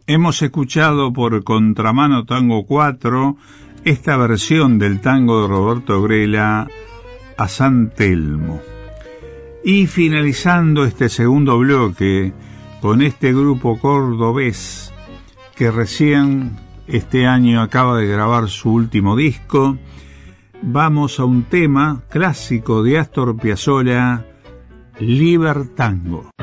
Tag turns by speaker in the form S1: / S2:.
S1: Hemos escuchado por Contramano Tango 4 esta versión del tango de Roberto Grela, A San Telmo. Y finalizando este segundo bloque con este grupo cordobés que recién este año acaba de grabar su último disco, vamos a un tema clásico de Astor Piazzolla, Libertango.